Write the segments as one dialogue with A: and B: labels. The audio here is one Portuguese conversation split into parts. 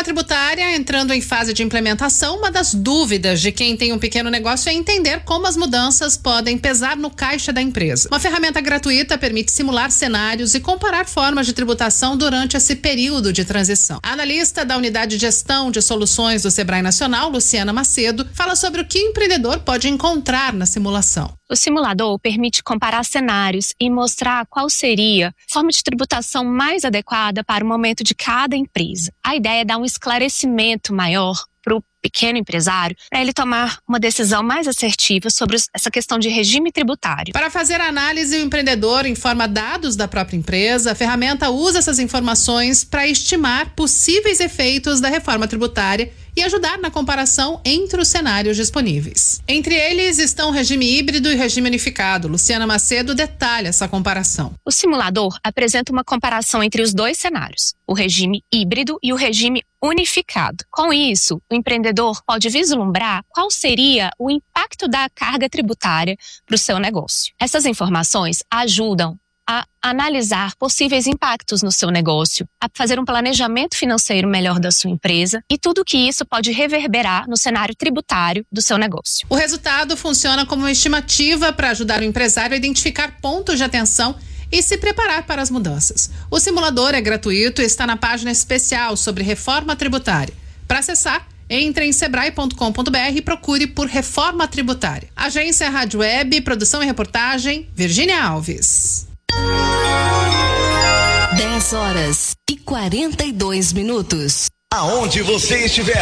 A: tributária entrando em fase de implementação, uma das dúvidas de quem tem um pequeno negócio é entender como as mudanças podem pesar no caixa da empresa. Uma ferramenta gratuita permite simular cenários e comparar formas de tributação durante esse período de transição. A analista da Unidade de Gestão de Soluções do Sebrae Nacional, Luciana Macedo, fala sobre o que o empreendedor pode encontrar na simulação.
B: O simulador permite comparar cenários e mostrar qual seria a forma de tributação mais adequada para o momento de cada empresa. A ideia é dar um esclarecimento maior para o pequeno empresário, para ele tomar uma decisão mais assertiva sobre essa questão de regime tributário.
A: Para fazer a análise, o empreendedor informa dados da própria empresa. A ferramenta usa essas informações para estimar possíveis efeitos da reforma tributária e ajudar na comparação entre os cenários disponíveis. Entre eles estão o regime híbrido e o regime unificado. Luciana Macedo detalha essa comparação.
B: O simulador apresenta uma comparação entre os dois cenários, o regime híbrido e o regime unificado. Com isso, o empreendedor pode vislumbrar qual seria o impacto da carga tributária para o seu negócio. Essas informações ajudam a analisar possíveis impactos no seu negócio, a fazer um planejamento financeiro melhor da sua empresa e tudo que isso pode reverberar no cenário tributário do seu negócio.
A: O resultado funciona como uma estimativa para ajudar o empresário a identificar pontos de atenção e se preparar para as mudanças. O simulador é gratuito e está na página especial sobre reforma tributária. Para acessar, entre em sebrae.com.br e procure por Reforma Tributária. Agência Rádio Web, produção e reportagem, Virgínia Alves.
C: 10h42.
D: Aonde você estiver,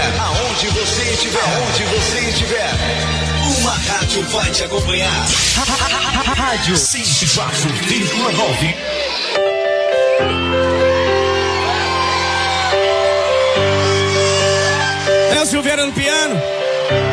D: uma rádio vai te acompanhar. Rádio 104,9.
E: Silveira no piano.